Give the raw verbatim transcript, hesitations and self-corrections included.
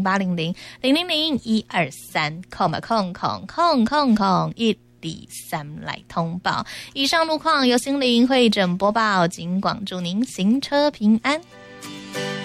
八零零零零零一二三空吧空空空空空一二三来通报。以上路况由心灵会诊播报，尽管祝您行车平安。